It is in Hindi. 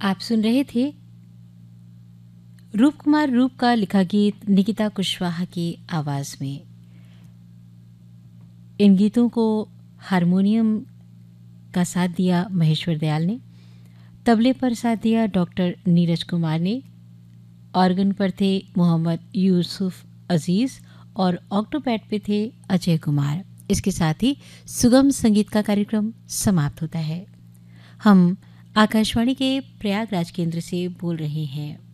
आप सुन रहे थे रूप कुमार रूप का लिखा गीत निकिता कुशवाहा की आवाज़ में। इन गीतों को हारमोनियम का साथ दिया महेश्वर दयाल ने, तबले पर साथ दिया डॉक्टर नीरज कुमार ने, ऑर्गन पर थे मोहम्मद यूसुफ अजीज़ और ऑक्टोपैड पे थे अजय कुमार। इसके साथ ही सुगम संगीत का कार्यक्रम समाप्त होता है। हम आकाशवाणी के प्रयागराज केंद्र से बोल रहे हैं।